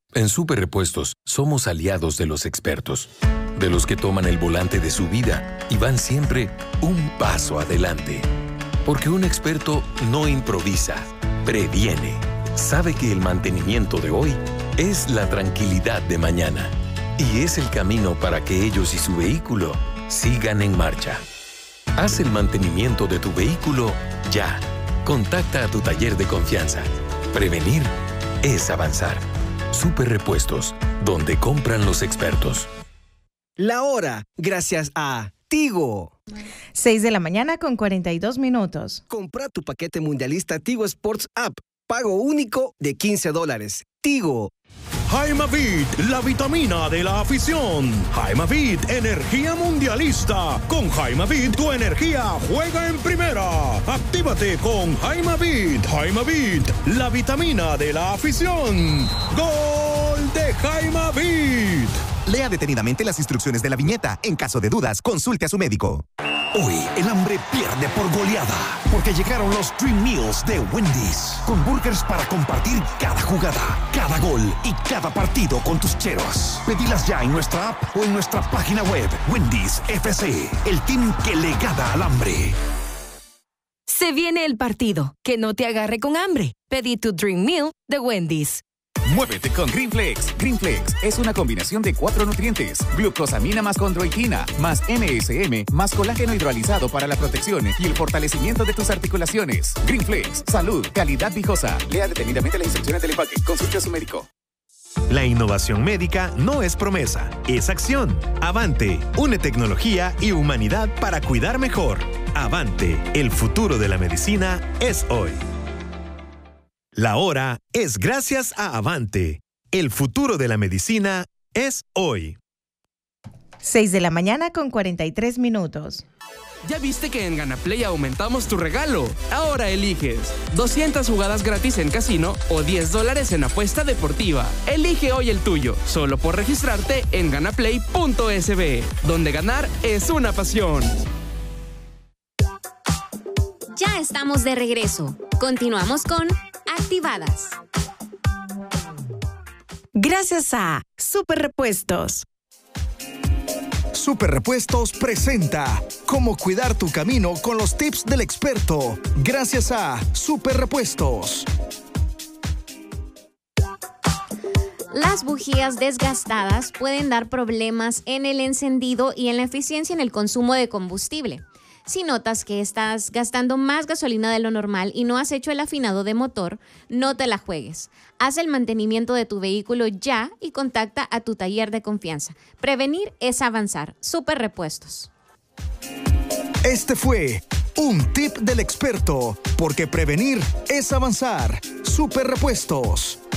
En Super Repuestos somos aliados de los expertos, de los que toman el volante de su vida y van siempre un paso adelante. Porque un experto no improvisa, previene. Sabe que el mantenimiento de hoy es la tranquilidad de mañana y es el camino para que ellos y su vehículo sigan en marcha. Haz el mantenimiento de tu vehículo ya. Contacta a tu taller de confianza. Prevenir es avanzar. Super Repuestos, donde compran los expertos. La hora, gracias a Tigo. 6:42 a.m. Compra tu paquete mundialista Tigo Sports App. Pago único de $15. Tigo. Jaimavit, la vitamina de la afición. Jaimavit, energía mundialista. Con Jaimavit, tu energía juega en primera. Actívate con Jaimavit. Jaimavit, la vitamina de la afición. ¡Gol de Jaimavit! Lea detenidamente las instrucciones de la viñeta. En caso de dudas, consulte a su médico. Hoy el hambre pierde por goleada, porque llegaron los Dream Meals de Wendy's, con burgers para compartir cada jugada, cada gol y cada partido con tus cheros. Pedilas ya en nuestra app o en nuestra página web. Wendy's FC, el team que le gana al hambre. Se viene el partido, que no te agarre con hambre. Pedí tu Dream Meal de Wendy's. Muévete con Greenflex. Greenflex es una combinación de 4 nutrientes: glucosamina más condroitina, más NSM, más colágeno hidrolizado para la protección y el fortalecimiento de tus articulaciones. Greenflex, salud, calidad viejosa. Lea detenidamente las instrucciones del empaque. Consulte a su médico. La innovación médica no es promesa, es acción. Avante, une tecnología y humanidad para cuidar mejor. Avante, el futuro de la medicina es hoy. La hora es gracias a Avante. El futuro de la medicina es hoy. 6:43 a.m. ¿Ya viste que en GanaPlay aumentamos tu regalo? Ahora eliges 200 jugadas gratis en casino o $10 en apuesta deportiva. Elige hoy el tuyo, solo por registrarte en ganaplay.sb, donde ganar es una pasión. Ya estamos de regreso. Continuamos con Activadas. Gracias a Super Repuestos. Super Repuestos presenta Cómo cuidar tu camino con los tips del experto. Gracias a Super Repuestos. Las bujías desgastadas pueden dar problemas en el encendido y en la eficiencia en el consumo de combustible. Si notas que estás gastando más gasolina de lo normal y no has hecho el afinado de motor, no te la juegues. Haz el mantenimiento de tu vehículo ya y contacta a tu taller de confianza. Prevenir es avanzar. Super Repuestos. Este fue un tip del experto, porque prevenir es avanzar. Super Repuestos.